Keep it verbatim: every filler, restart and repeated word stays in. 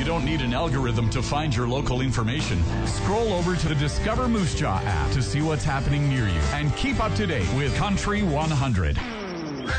don't need an algorithm to find your local information. Scroll over to the Discover Moose Jaw app to see what's happening near you and keep up to date with Country one hundred.